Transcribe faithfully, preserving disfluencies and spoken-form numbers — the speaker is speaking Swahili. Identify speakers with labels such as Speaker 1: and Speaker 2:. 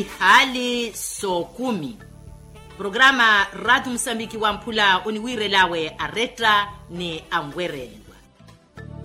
Speaker 1: hali so kumi. Programa Radio Msambiki wa Mpula uniwire lawe areta ni angwere.